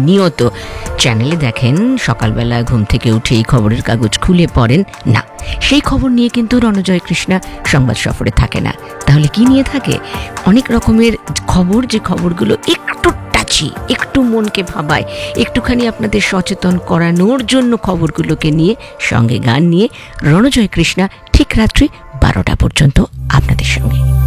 প্রতিনিয়ত চ্যানেলে দেখেন, সকালবেলা ঘুম থেকে উঠেই খবরের কাগজ খুলে পড়েন, না, সেই খবর নিয়ে কিন্তু রণজয় কৃষ্ণা সংবাদ সফরে থাকে না। তাহলে কি নিয়ে থাকে? অনেক রকমের খবর, যে খবরগুলো একটু টাচি, একটু মনকে ভাবায়, একটুখানি আপনাদের সচেতন করানোর জন্য খবরগুলোকে নিয়ে, সঙ্গে গান নিয়ে রণজয় কৃষ্ণা ঠিক রাত্রি 12টা পর্যন্ত আপনাদের সঙ্গে।